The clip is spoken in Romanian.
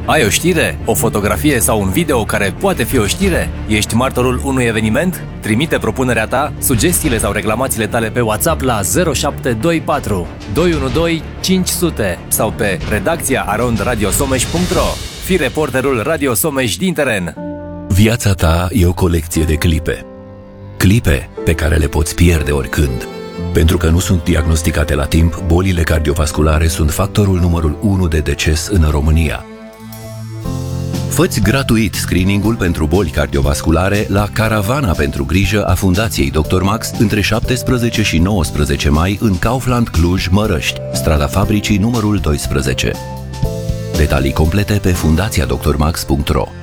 Ai o știre? O fotografie sau un video care poate fi o știre? Ești martorul unui eveniment? Trimite propunerea ta, sugestiile sau reclamațiile tale pe WhatsApp la 0724 212 500 sau pe redacția@radiosomeș.ro. Fii reporterul Radio Someș din teren. Viața ta e o colecție de clipe. Clipe pe care le poți pierde oricând. Pentru că nu sunt diagnosticate la timp, bolile cardiovasculare sunt factorul numărul 1 de deces în România. Fă-ți gratuit screeningul pentru boli cardiovasculare la Caravana pentru grijă a Fundației Dr. Max între 17 și 19 mai în Kaufland Cluj, Mărăști, strada Fabricii numărul 12. Detalii complete pe fundațiadrmax.ro.